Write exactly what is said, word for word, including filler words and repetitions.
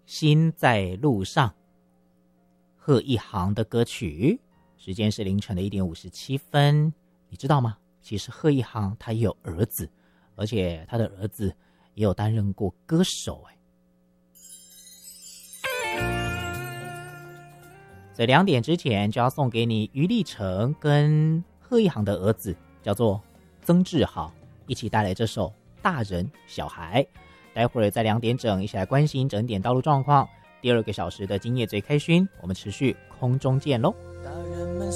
心在路上，贺一航的歌曲。时间是凌晨的一点五十七分。你知道吗？其实贺一航他也有儿子，而且他的儿子也有担任过歌手。在两点之前就要送给你余立成跟贺一航的儿子叫做曾志豪一起带来这首大人小孩。待会儿在两点整一起来关心整点道路状况。第二个小时的今夜最开心，我们持续空中见喽。